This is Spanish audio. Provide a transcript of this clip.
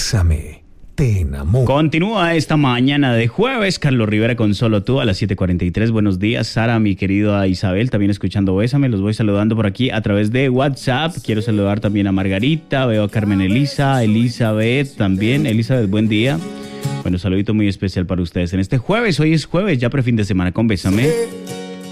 Bésame, te enamoro. Continúa esta mañana de jueves, Carlos Rivera con Solo Tú a las 7:43. Buenos días, Sara, mi querida Isabel, también escuchando Bésame. Los voy saludando por aquí a través de WhatsApp. Quiero saludar también a Margarita, veo a Carmen Elizabeth también. Elizabeth, buen día. Bueno, saludito muy especial para ustedes en este jueves. Hoy es jueves, ya pre fin de semana con Bésame.